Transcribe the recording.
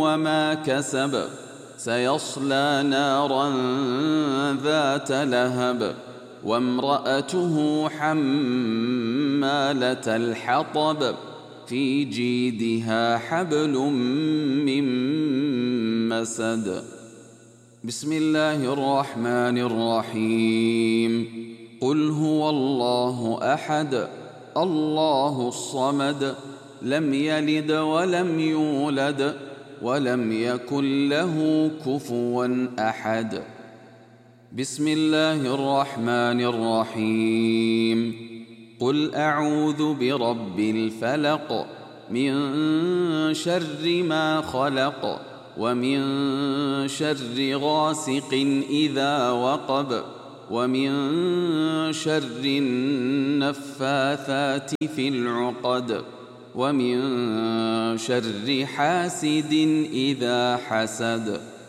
وما كسب سيصلى نارا ذات لهب وامرأته حمالة الحطب في جيدها حبل من مسد. بسم الله الرحمن الرحيم. قل هو الله أحد الله الصمد لم يلد ولم يولد ولم يكن له كفوا أحد. بسم الله الرحمن الرحيم. قل أعوذ برب الفلق من شر ما خلق ومن شر غاسق إذا وقب ومن شر النفاثات في العقد ومن شر حاسد إذا حسد.